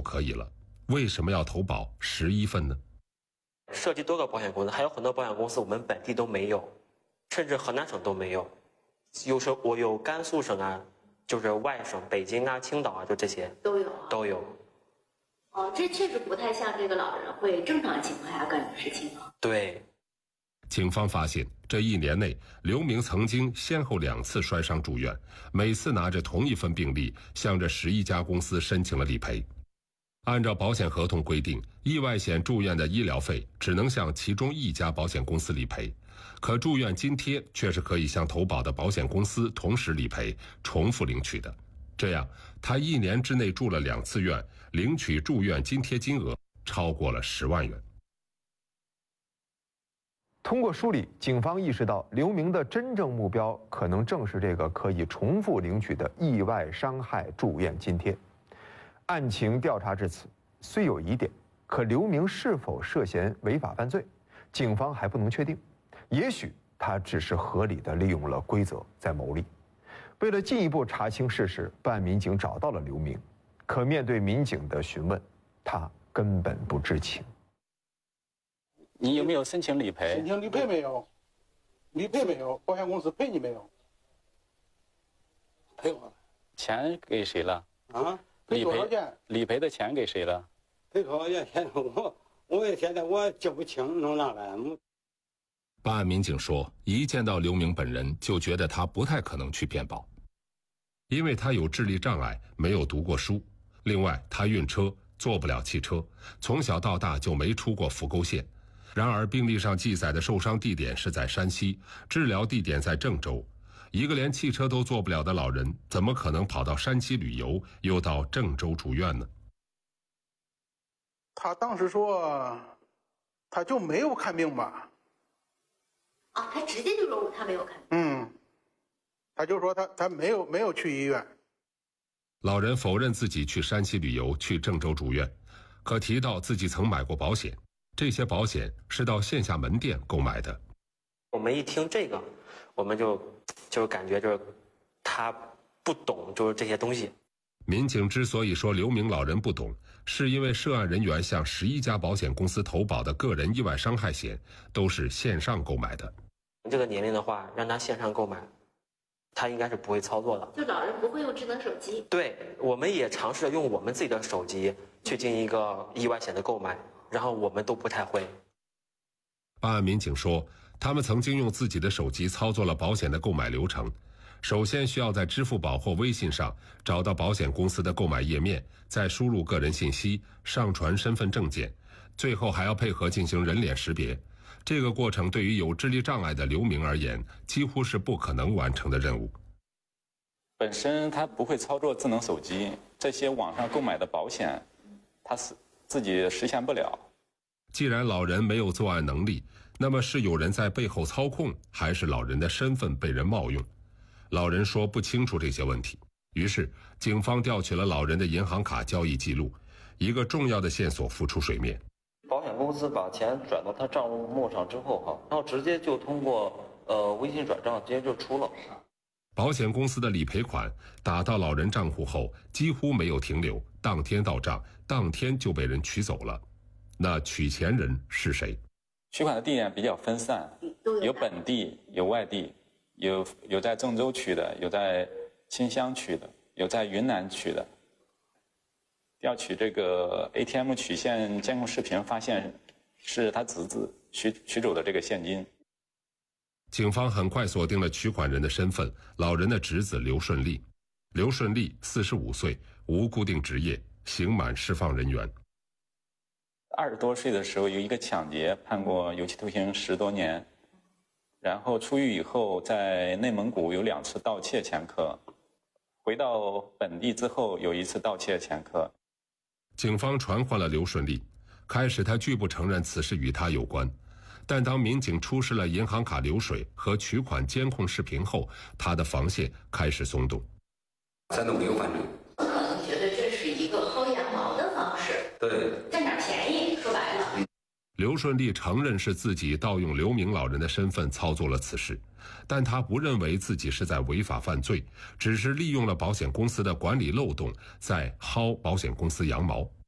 可以了，为什么要投保11份呢？ 涉及多个保险公司，还有很多保险公司我们本地都没有，甚至河南省都没有。我有甘肃省啊，就是外省北京啊、青岛啊，就这些都有。 哦，这确实不太像这个老人会正常情况下干的事情啊。 对。 警方发现，这1年内，刘明曾经先后2次摔伤住院，每次拿着同一份病历，向这11家公司申请了理赔。按照保险合同规定，意外险住院的医疗费只能向其中1家保险公司理赔，可住院津贴却是可以向投保的保险公司同时理赔，重复领取的。这样，他1年之内住了2次院，领取住院津贴金额超过了10万元。 通过梳理，警方意识到刘明的真正目标可能正是这个可以重复领取的意外伤害住院津贴。案情调查至此，虽有疑点，可刘明是否涉嫌违法犯罪，警方还不能确定。也许他只是合理地利用了规则在牟利。为了进一步查清事实，办案民警找到了刘明，可面对民警的询问，他根本不知情。 你有没有申请理赔？ 申请理赔没有？理赔没有？保险公司赔你没有？赔我了。 钱给谁了？ 啊？赔多少钱？ 理赔的钱给谁了？ 赔多少钱？现在我现在我记不清，弄哪来？ 办案民警说，一见到刘明本人就觉得他不太可能去骗保，因为他有智力障碍，没有读过书。另外，他晕车，坐不了汽车，从小到大就没出过扶沟县。然而，病历上记载的受伤地点是在山西，治疗地点在郑州。一个连汽车都坐不了的老人，怎么可能跑到山西旅游，又到郑州住院呢？ 他当时说，他就没有看病吧？ 啊，他直接就说他没有看病。 他就说他没有去医院。 老人否认自己去山西旅游，去郑州住院，可提到自己曾买过保险，这些保险是到线下门店购买的。 我们一听这个，我们就感觉就是他不懂就是这些东西。 民警之所以说刘明老人不懂，是因为涉案人员向11家保险公司投保的个人意外伤害险都是线上购买的。 这个年龄的话，让他线上购买，他应该是不会操作的。 就老人不会用智能手机。 对，我们也尝试用我们自己的手机去进行一个意外险的购买，然后我们都不太会。 办案民警说，他们曾经用自己的手机操作了保险的购买流程。首先需要在支付宝或微信上找到保险公司的购买页面，再输入个人信息，上传身份证件，最后还要配合进行人脸识别。这个过程对于有智力障碍的刘明而言，几乎是不可能完成的任务。 本身他不会操作智能手机，这些网上购买的保险，他是自己实现不了。 既然老人没有作案能力，那么是有人在背后操控，还是老人的身份被人冒用？老人说不清楚这些问题，于是警方调取了老人的银行卡交易记录，一个重要的线索浮出水面。 保险公司把钱转到他账目上之后然后直接就通过微信转账直接就出了。 保险公司的理赔款打到老人账户后几乎没有停留，当天到账，当天就被人取走了。那取钱人是谁？ 取款的地点比较分散，有本地，有外地，有在郑州取的，有在新乡取的，有在云南取的。调取这个 ATM 取现监控视频，发现是他侄子取走的这个现金。 警方很快锁定了取款人的身份，老人的侄子刘顺利。刘顺利45岁，无固定职业，刑满释放人员。 20多岁的时候有一个抢劫，判过有期徒刑10多年，然后出狱以后在内蒙古有2次盗窃前科，回到本地之后有1次盗窃前科。 警方传唤了刘顺利，开始他拒不承认此事与他有关，但当民警出示了银行卡流水和取款监控视频后，他的防线开始松动。 山东没有犯罪， 可能觉得这是一个薅羊毛的方式， 对， 占点便宜，说白了。 刘顺利承认是自己盗用刘明老人的身份操作了此事，但他不认为自己是在违法犯罪，只是利用了保险公司的管理漏洞，在薅保险公司羊毛。